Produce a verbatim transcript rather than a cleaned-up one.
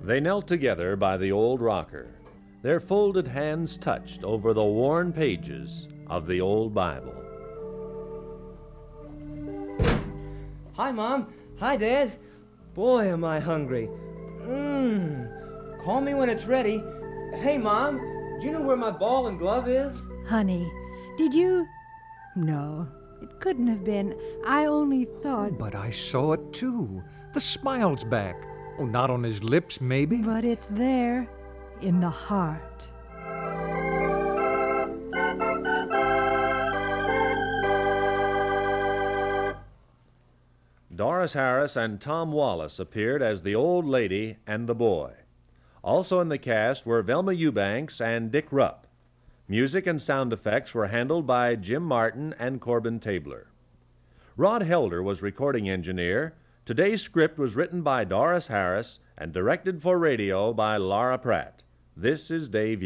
They knelt together by the old rocker. Their folded hands touched over the worn pages of the old Bible. Hi, Mom. Hi, Dad. Boy, am I hungry. Mmm. Call me when it's ready. Hey, Mom, do you know where my ball and glove is? Honey, did you... No, it couldn't have been. I only thought... But I saw it, too. The smile's back. Oh, not on his lips, maybe. But it's there, in the heart. Doris Harris and Tom Wallace appeared as the old lady and the boy. Also in the cast were Velma Eubanks and Dick Rupp. Music and sound effects were handled by Jim Martin and Corbin Tabler. Rod Helder was recording engineer. Today's script was written by Doris Harris and directed for radio by Laura Pratt. This is Dave